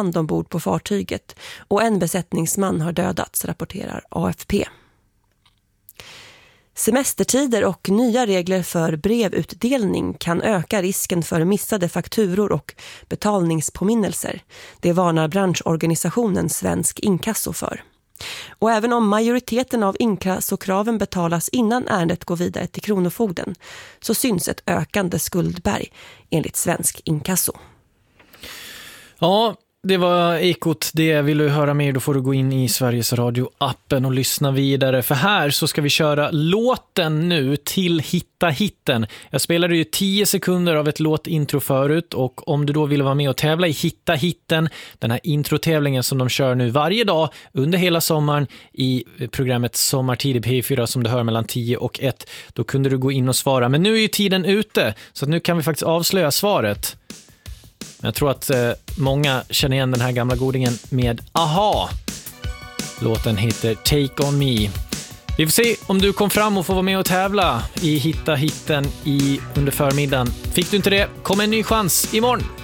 brand ombord på fartyget och en besättningsman har dödats, rapporterar AFP. Semestertider och nya regler för brevutdelning kan öka risken för missade fakturor och betalningspåminnelser. Det varnar branschorganisationen Svensk Inkasso för. Och även om majoriteten av inkassokraven betalas innan ärendet går vidare till Kronofogden så syns ett ökande skuldberg enligt Svensk Inkasso. Ja, det var Ekot. Det vill du höra mer, då får du gå in i Sveriges Radio-appen och lyssna vidare. För här så ska vi köra låten nu till Hitta hitten. Jag spelade ju 10 sekunder av ett låtintro förut, och om du då vill vara med och tävla i Hitta hitten, den här introtävlingen som de kör nu varje dag under hela sommaren i programmet Sommartid i P4 som du hör mellan 10 och 1, då kunde du gå in och svara. Men nu är ju tiden ute, så att nu kan vi faktiskt avslöja svaret. Jag tror att många känner igen den här gamla godingen med AHA. Låten heter Take On Me. Vi får se om du kom fram och får vara med och tävla i Hitta hitten under förmiddagen. Fick du inte det? Kom en ny chans imorgon.